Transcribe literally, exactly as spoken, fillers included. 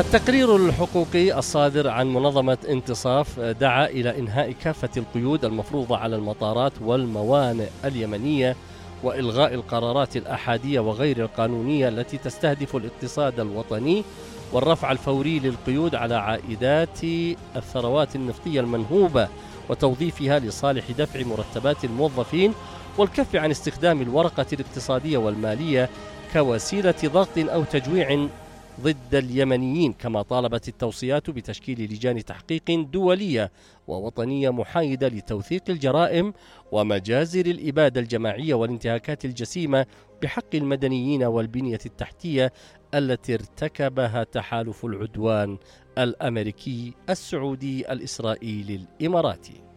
التقرير الحقوقي الصادر عن منظمة انتصاف دعا إلى إنهاء كافة القيود المفروضة على المطارات والموانئ اليمنية وإلغاء القرارات الأحادية وغير القانونية التي تستهدف الاقتصاد الوطني، والرفع الفوري للقيود على عائدات الثروات النفطية المنهوبة وتوظيفها لصالح دفع مرتبات الموظفين، والكف عن استخدام الورقة الاقتصادية والمالية كوسيلة ضغط أو تجويع ضد اليمنيين. كما طالبت التوصيات بتشكيل لجان تحقيق دولية ووطنية محايدة لتوثيق الجرائم ومجازر الإبادة الجماعية والانتهاكات الجسيمة بحق المدنيين والبنية التحتية التي ارتكبها تحالف العدوان الأمريكي السعودي الإسرائيلي الإماراتي.